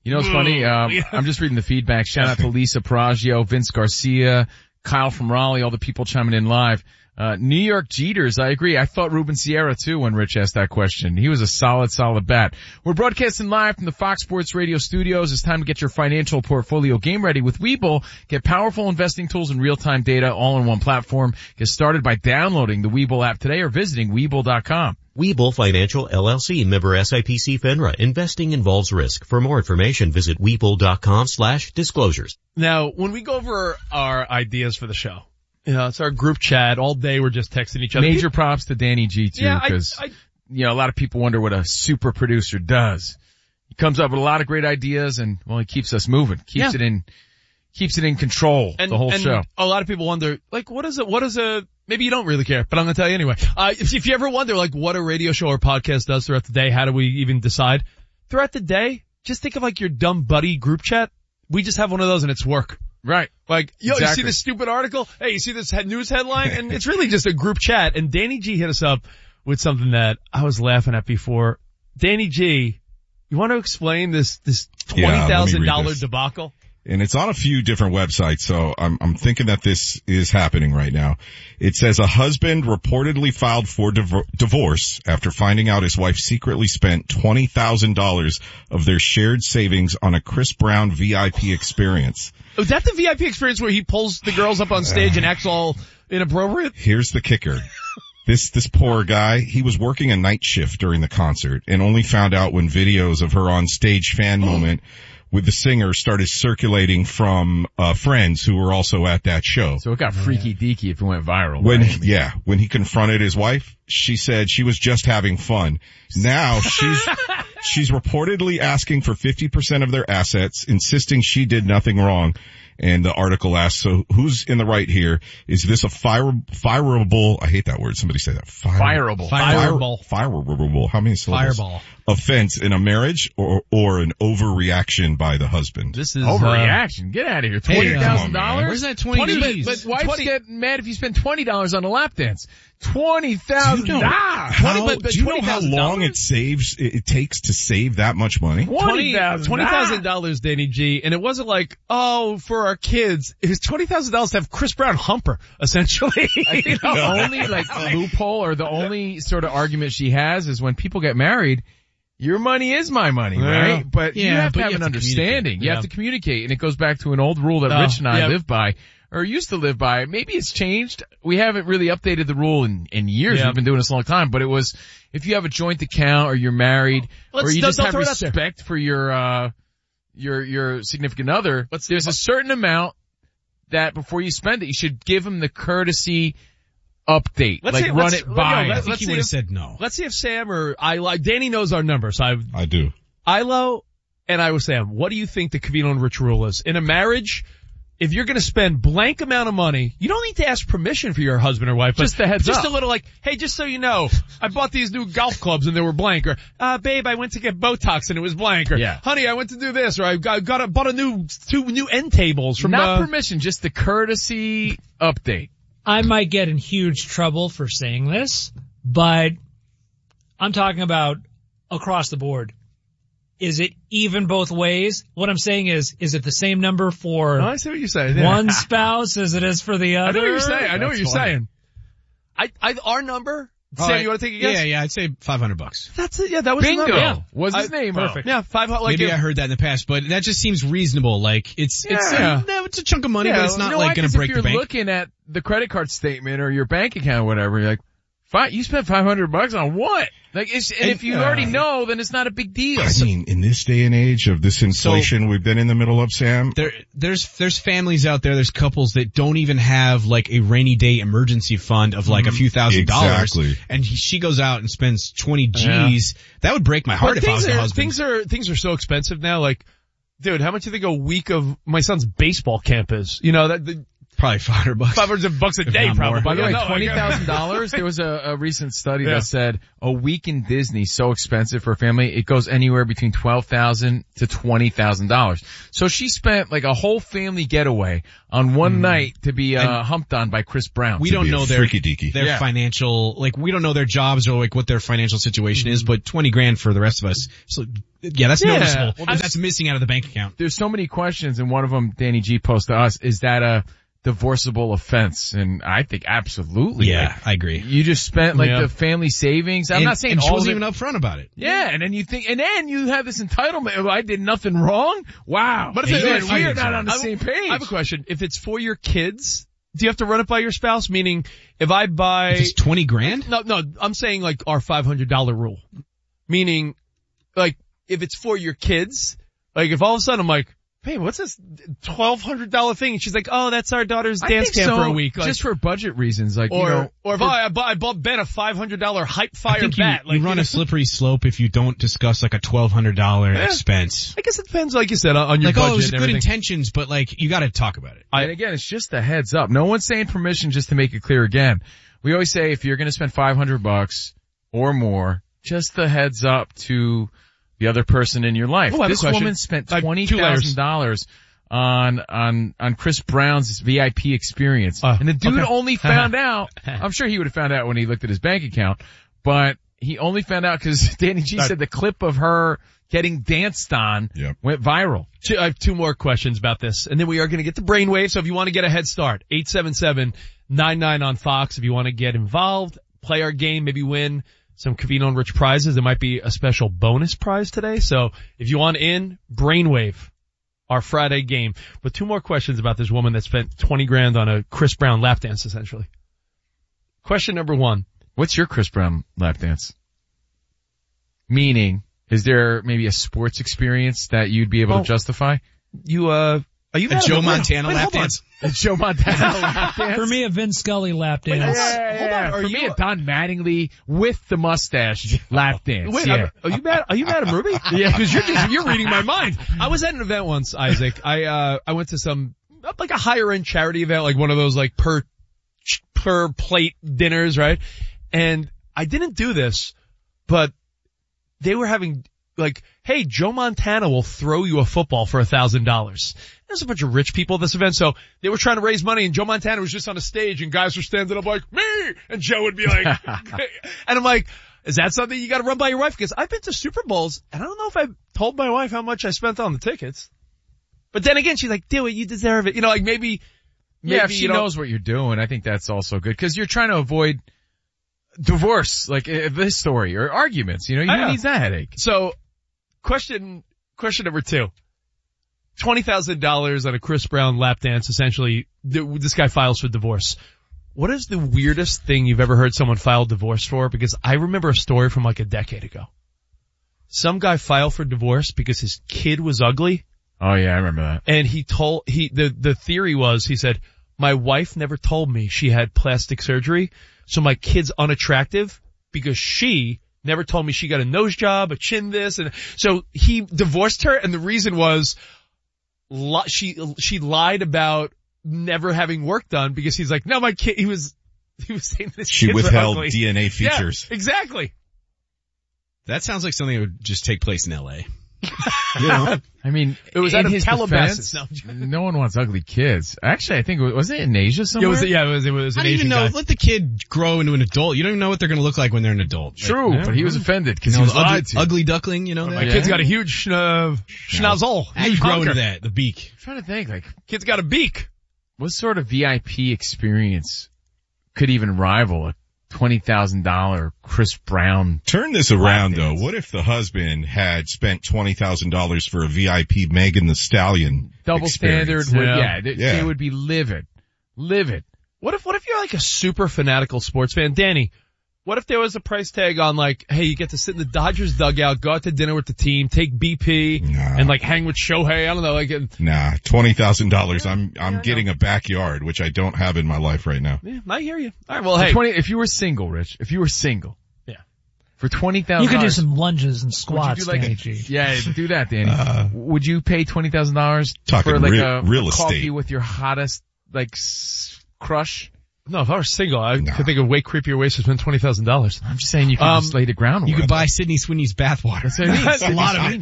You know what's funny? I'm just reading the feedback. Shout out to Lisa Paraggio, Vince Garcia, Kyle from Raleigh, all the people chiming in live. New York Jeters, I agree. I thought Ruben Sierra too when Rich asked that question. He was a solid bat. We're broadcasting live from the Fox Sports Radio studios. It's time to get your financial portfolio game ready with Webull. Get powerful investing tools and real-time data all in one platform. Get started by downloading the Webull app today or visiting Webull.com. Webull Financial LLC, member SIPC FINRA. Investing involves risk. For more information, visit Webull.com/disclosures. Now, when we go over our ideas for the show, it's our group chat. All day we're just texting each other. Major props to Danny G too, because, a lot of people wonder what a super producer does. He comes up with a lot of great ideas and, he keeps us moving. Keeps it in control, the whole show. A lot of people wonder, what is maybe you don't really care, but I'm gonna tell you anyway. If you ever wonder, what a radio show or podcast does throughout the day, how do we even decide? Throughout the day, just think of your dumb buddy group chat. We just have one of those and it's work. Right. Exactly. You see this stupid article? Hey, you see this news headline? And it's really just a group chat. And Danny G hit us up with something that I was laughing at before. Danny G, you want to explain this $20,000 debacle? And it's on a few different websites, so I'm thinking that this is happening right now. It says a husband reportedly filed for divorce after finding out his wife secretly spent $20,000 of their shared savings on a Chris Brown VIP experience. Is that the VIP experience where he pulls the girls up on stage and acts all inappropriate? Here's the kicker. This poor guy, he was working a night shift during the concert and only found out when videos of her on stage fan moment with the singer started circulating from friends who were also at that show. So it got freaky deaky if it went viral. When he confronted his wife, she said she was just having fun. Now she's reportedly asking for 50% of their assets, insisting she did nothing wrong. And the article asks, so who's in the right here? Is this a fireable, I hate that word, somebody say that. Fireable. How many syllables? Fireball. Offense in a marriage or an overreaction by the husband? This is overreaction. Get out of here. $20,000? Where's that 20? But wives get mad if you spend $20 on a lap dance. $20,000. Do you know how long it takes to save that much money? $20,000, Danny G. And it wasn't for our kids. It was $20,000 to have Chris Brown humper, essentially. I think the only loophole or the only sort of argument she has is when people get married, your money is my money, right? But you have to have an understanding. You have to communicate. And it goes back to an old rule that Rich and I live by, or used to live by. Maybe it's changed. We haven't really updated the rule in years. We've been doing this a long time. But it was, if you have a joint account or you're married, or you just have respect for your significant other, there's a certain amount that before you spend it, you should give them the courtesy update. Run it by. I think he would have said no. Let's see if Sam or Danny knows our number. So I do. Ilo and I was Sam. What do you think the Covino and Rich rule is? In a marriage, if you're going to spend blank amount of money, you don't need to ask permission for your husband or wife. Just a heads up. Just a little hey, just so you know, I bought these new golf clubs and they were blank. Or, babe, I went to get Botox and it was blank. Or, honey, I went to do this. Or I bought two new end tables from not permission, just the courtesy update. I might get in huge trouble for saying this, but I'm talking about across the board. Is it even both ways? What I'm saying is it the same number for I see what you're saying. One spouse as it is for the other? I know what you're saying. I know what you're saying. Our number, Sam, you want to take a guess? Yeah, I'd say $500. That's it. Yeah, that was Bingo. The number. Yeah. What's his name? Perfect. Yeah, 500. Maybe I heard that in the past, but that just seems reasonable. It's a chunk of money, but it's not going to break the bank. If you're looking at the credit card statement or your bank account or whatever, you're like, you spent $500 on what? If you already know, then it's not a big deal. I mean, in this day and age of this inflation we've been in the middle of, Sam. There's families out there, there's couples that don't even have a rainy day emergency fund of a few $1,000. Exactly. And she goes out and spends 20 G's. That would break my heart if I was her husband. Things are so expensive now. Dude, how much do you think a week of my son's baseball camp is? Probably $500. $500 a day, probably. By the way, $20,000. There was a recent study that said a week in Disney so expensive for a family, it goes anywhere between $12,000 to $20,000. So she spent like a whole family getaway on one night to be humped on by Chris Brown. We don't know their financial, like we don't know their jobs or like what their financial situation is, but $20,000 for the rest of us. So yeah, that's noticeable. Well, that's missing out of the bank account. There's so many questions, and one of them, Danny G posted to us, is that a divorceable offense? And I think absolutely. Yeah, I agree. You just spent like the family savings. I'm not saying she wasn't even upfront about it. Yeah, and then you think, and then you have this entitlement. I did nothing wrong. Wow. But if we're not on the same page. I have a question. If it's for your kids, do you have to run it by your spouse? Meaning, if I buy, if it's $20,000? No, I'm saying like our $500 rule. Meaning, like if it's for your kids, like if all of a sudden I'm like, hey, what's this $1,200 thing? And she's like, oh, that's our daughter's dance camp for a week. Like, just for budget reasons. Like, or if I bought Ben a $500 hype fire bat. You run a slippery slope if you don't discuss like a $1,200 expense. I guess it depends, like you said, on your budget. It was good intentions, but like, you gotta talk about it. And again, it's just a heads up. No one's saying permission, just to make it clear again. We always say if you're gonna spend $500 or more, just the heads up to the other person in your life. This woman spent $20,000 on Chris Brown's VIP experience. And the dude only found out, I'm sure he would have found out when he looked at his bank account, but he only found out because Danny G said the clip of her getting danced on went viral. I have two more questions about this, and then we are going to get to Brainwave. So if you want to get a head start, 877-99 on Fox. If you want to get involved, play our game, maybe win some Covino and Rich prizes. There might be a special bonus prize today. So if you want in, Brainwave, our Friday game. But two more questions about this woman that spent $20,000 on a Chris Brown lap dance, essentially. Question number one. What's your Chris Brown lap dance? Meaning, is there maybe a sports experience that you'd be able to justify? Are you a Joe Montana lap dance? A Joe Montana lap dance? For me, a Vin Scully lap dance. For me, a Don Mattingly with the mustache lap dance. Wait, are you mad at Ruby? Yeah, because you're reading my mind. I was at an event once, Isaac. I went to some, like a higher end charity event, like one of those like per plate dinners, right? And I didn't do this, but they were having like, hey, Joe Montana will throw you a football for $1,000. There's a bunch of rich people at this event, so they were trying to raise money, and Joe Montana was just on a stage, and guys were standing up like, me! And Joe would be like, and I'm like, is that something you gotta run by your wife? Because I've been to Super Bowls, and I don't know if I told my wife how much I spent on the tickets. But then again, she's like, do it, you deserve it. You know, like maybe if she knows what you're doing, I think that's also good, because you're trying to avoid divorce, like this story, or arguments, you know, you need that headache. So, question number two. $20,000 on a Chris Brown lap dance, essentially, this guy files for divorce. What is the weirdest thing you've ever heard someone file divorce for? Because I remember a story from like a decade ago. Some guy filed for divorce because his kid was ugly. Oh yeah, I remember that. And the theory was, he said, my wife never told me she had plastic surgery, so my kid's unattractive because she never told me she got a nose job, a chin this, and so he divorced her, and the reason was she lied about never having work done because he's like, no, my kid, he was saying this. She withheld DNA features. Yeah, exactly. That sounds like something that would just take place in LA. You know, I mean, it was out of Calabasas. No one wants ugly kids. Actually, I think was it in Asia somewhere? It was an Asian I don't even know. Let the kid grow into an adult. You don't even know what they're going to look like when they're an adult. True, but he was offended because he was lied to. Ugly duckling, you know that? My kid's got a huge schnozzle. How you grow into that? The beak. I'm trying to think, like, kid's got a beak. What sort of VIP experience could even rival a $20,000 Chris Brown? Turn this around though. What if the husband had spent $20,000 for a VIP Megan Thee Stallion double experience? standard? They would be livid. What if you're like a super fanatical sports fan, Danny? What if there was a price tag on like, hey, you get to sit in the Dodgers dugout, go out to dinner with the team, take BP, and like hang with Shohei? I don't know, like. Nah, $20,000. I'm getting a backyard, which I don't have in my life right now. Yeah, I hear you. All right, well, hey. If you were single, Rich, yeah. For $20,000. You could do some lunges and squats, Danny G. Yeah, do that, Danny. Would you pay $20,000 for like a real coffee estate with your hottest crush? No, if I were single, I could think of way creepier ways to spend $20,000. I'm just saying you could just lay the groundwork. You could buy Sydney Sweeney's bathwater. That's a lot of it.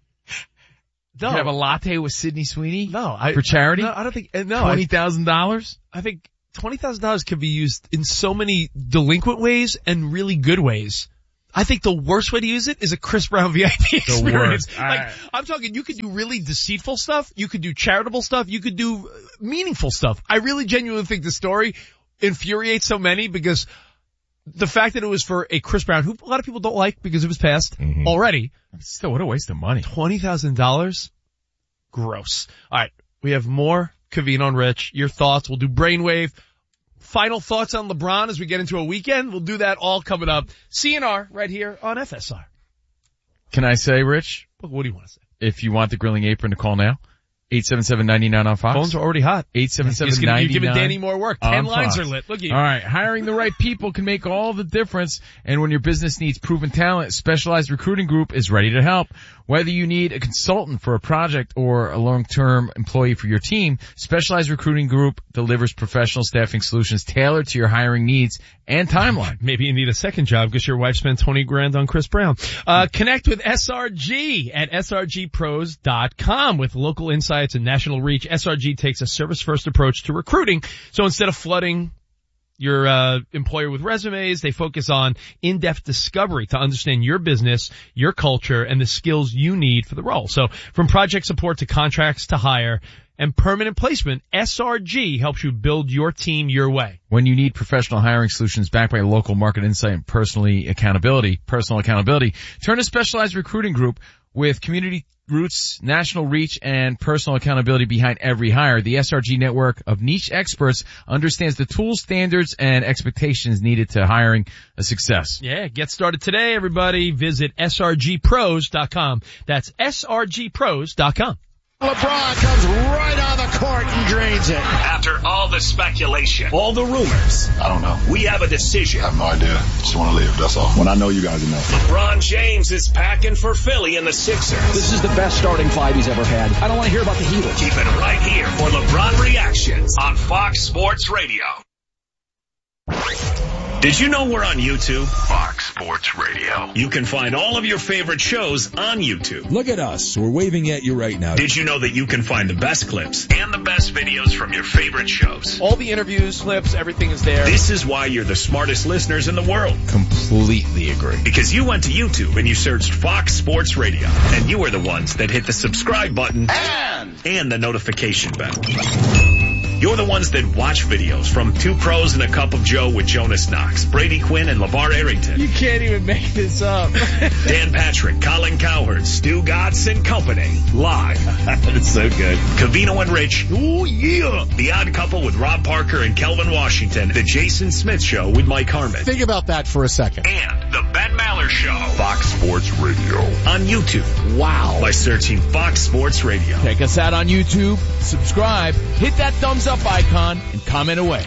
No. You have a latte with Sydney Sweeney? No. For charity? No, I don't think, no. $20,000? I think $20,000 could be used in so many delinquent ways and really good ways. I think the worst way to use it is a Chris Brown VIP experience. I'm talking, you could do really deceitful stuff, you could do charitable stuff, you could do meaningful stuff. I really genuinely think the story infuriates so many because the fact that it was for a Chris Brown, who a lot of people don't like because of his past already. Still, what a waste of money. $20,000? Gross. Alright, we have more Covino and Rich. Your thoughts. We'll do Brainwave. Final thoughts on LeBron as we get into a weekend. We'll do that all coming up. CNR right here on FSR. Can I say, Rich? What do you want to say? If you want the grilling apron to call now, 877-99 on Fox. Phones are already hot. 877-99. You're giving Danny more work. 10 lines are lit. Look at you. All right. Hiring the right people can make all the difference. And when your business needs proven talent, Specialized Recruiting Group is ready to help. Whether you need a consultant for a project or a long-term employee for your team, Specialized Recruiting Group delivers professional staffing solutions tailored to your hiring needs and timeline. Maybe you need a second job because your wife spent $20,000 on Chris Brown. Connect with SRG at srgpros.com with local insights and national reach. SRG takes a service-first approach to recruiting. So instead of flooding your employer with resumes, they focus on in-depth discovery to understand your business, your culture, and the skills you need for the role. So from project support to contracts to hire and permanent placement, SRG helps you build your team your way. When you need professional hiring solutions backed by local market insight and personal accountability, turn to Specialized Recruiting Group with community roots, national reach, and personal accountability behind every hire. The SRG network of niche experts understands the tools, standards, and expectations needed to hiring a success. Yeah, get started today, everybody. Visit srgpros.com. That's srgpros.com. LeBron comes right on the court and drains it. After all the speculation, all the rumors, I don't know. We have a decision. I have no idea. Just want to live, that's all. When I know you guys enough. LeBron James is packing for Philly and the Sixers. This is the best starting five he's ever had. I don't want to hear about the Heat. Keep it right here for LeBron Reactions on Fox Sports Radio. Did you know we're on YouTube? Fox Sports Radio. You can find all of your favorite shows on YouTube. Look at us. We're waving at you right now. Did you know that you can find the best clips and the best videos from your favorite shows? All the interviews, clips, everything is there. This is why you're the smartest listeners in the world. Completely agree. Because you went to YouTube and you searched Fox Sports Radio. And you were the ones that hit the subscribe button and the notification bell. You're the ones that watch videos from Two Pros and a Cup of Joe with Jonas Knox, Brady Quinn, and LeVar Arrington. You can't even make this up. Dan Patrick, Colin Cowherd, Stu Gatz and Company. Live. That's so good. Covino and Rich. Ooh, yeah. The Odd Couple with Rob Parker and Kelvin Washington. The Jason Smith Show with Mike Harmon. Think about that for a second. And the Ben Maller Show. Fox Sports Radio. On YouTube. Wow. By searching Fox Sports Radio. Check us out on YouTube. Subscribe. Hit that thumbs up icon and comment away.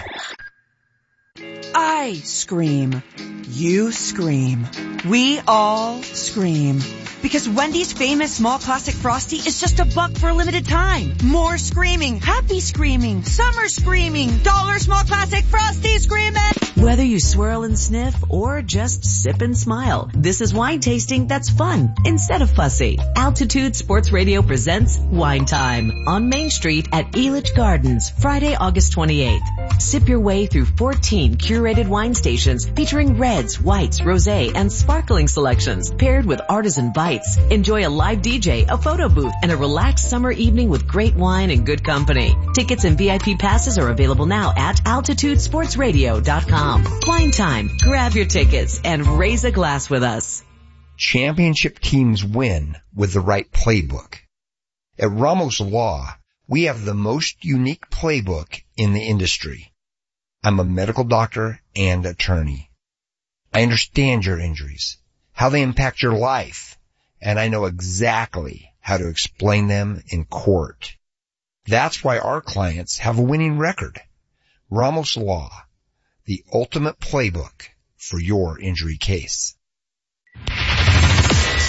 I scream. You scream. We all scream. Because Wendy's famous small classic Frosty is just $1 for a limited time. More screaming, happy screaming, summer screaming, dollar small classic Frosty screaming. Whether you swirl and sniff or just sip and smile, this is wine tasting that's fun instead of fussy. Altitude Sports Radio presents Wine Time on Main Street at Elitch Gardens, Friday, August 28th. Sip your way through 14 curated wine stations featuring reds, whites, rosé, and sparkling selections paired with artisan bites. Enjoy a live DJ, a photo booth, and a relaxed summer evening with great wine and good company. Tickets and VIP passes are available now at altitudesportsradio.com. Wine Time. Grab your tickets and raise a glass with us. Championship teams win with the right playbook. At Ramos Law, we have the most unique playbook in the industry. I'm a medical doctor and attorney. I understand your injuries, how they impact your life, and I know exactly how to explain them in court. That's why our clients have a winning record. Ramos Law, the ultimate playbook for your injury case.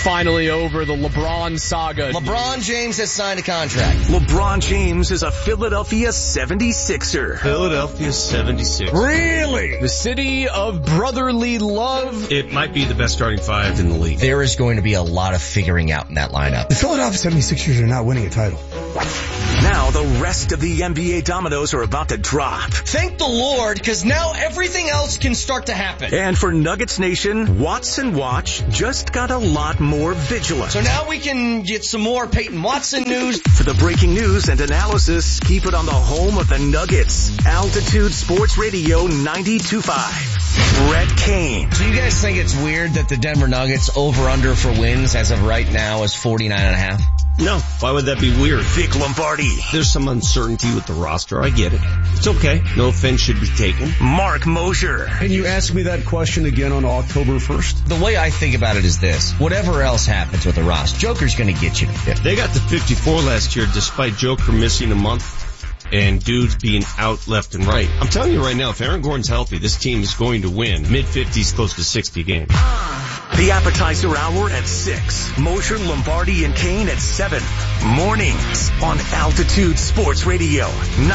finally over, the LeBron saga. LeBron James has signed a contract. LeBron James is a Philadelphia 76er. Philadelphia 76. Really? The city of brotherly love. It might be the best starting five in the league. There is going to be a lot of figuring out in that lineup. The Philadelphia 76ers are not winning a title. Now the rest of the NBA dominoes are about to drop. Thank the Lord, because now everything else can start to happen. And for Nuggets Nation, Watson Watch just got a lot more vigilant. So now we can get some more Peyton Watson news. For the breaking news and analysis, keep it on the home of the Nuggets. Altitude Sports Radio 92.5. Brett Kane. So you guys think it's weird that the Denver Nuggets over-under for wins as of right now is 49.5? No. Why would that be weird? Vic Lombardi. There's some uncertainty with the roster. I get it. It's okay. No offense should be taken. Mark Mosher. Can you ask me that question again on October 1st? The way I think about it is this. Whatever else happens with the roster, Joker's going to get you to 50. They got to 54 last year despite Joker missing a month and dudes being out left and right. I'm telling you right now, if Aaron Gordon's healthy, this team is going to win mid-50s, close to 60 games. The appetizer hour at 6. Mosher, Lombardi, and Kane at 7. Mornings on Altitude Sports Radio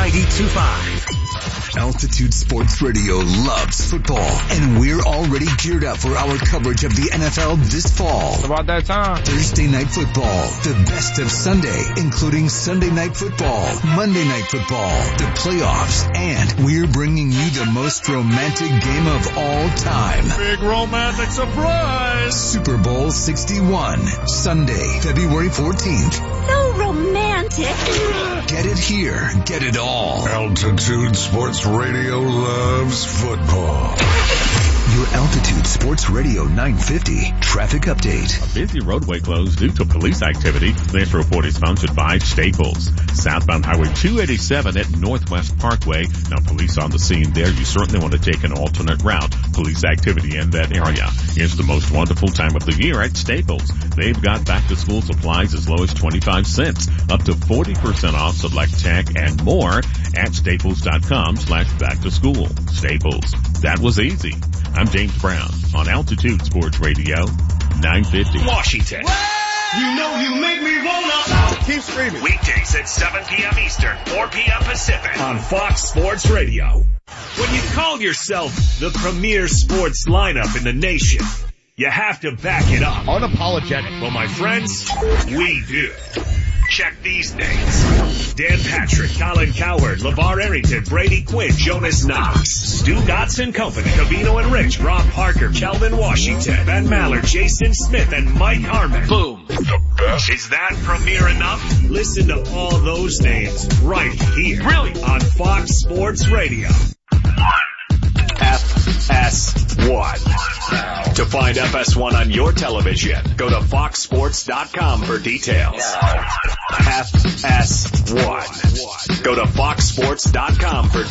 92.5. Altitude Sports Radio loves football, and we're already geared up for our coverage of the NFL this fall. It's about that time. Thursday Night Football, the best of Sunday, including Sunday Night Football, Monday Night Football, the playoffs, and we're bringing you the most romantic game of all time. Big romantic surprise! Super Bowl 61, Sunday, February 14th. So romantic. Get it here, get it all. Altitude Sports Radio loves football. Your Altitude Sports Radio 950 traffic update. A busy roadway closed due to police activity. This report is sponsored by Staples. Southbound Highway 287 at Northwest Parkway. Now police on the scene there. You certainly want to take an alternate route. Police activity in that area. It's the most wonderful time of the year at Staples. They've got back to school supplies as low as 25 cents. Up to 40% off select tech and more at staples.com/back to school. Staples. That was easy. I'm James Brown on Altitude Sports Radio 950. Washington. You know you make me wanna keep screaming. Weekdays at 7 p.m. Eastern, 4 p.m. Pacific on Fox Sports Radio. When you call yourself the premier sports lineup in the nation, you have to back it up. Unapologetic. Well, my friends, we do. Check these names. Dan Patrick, Colin Cowherd, LeVar Arrington, Brady Quinn, Jonas Knox, Stu Dotson Company, Cavino and Rich, Rob Parker, Kelvin Washington, Ben Maller, Jason Smith, and Mike Harmon. Boom. The best. Is that premier enough? Listen to all those names right here. Really? On Fox Sports Radio. FS1. To find FS1 on your television, go to foxsports.com for details. FS1. Go to foxsports.com for details.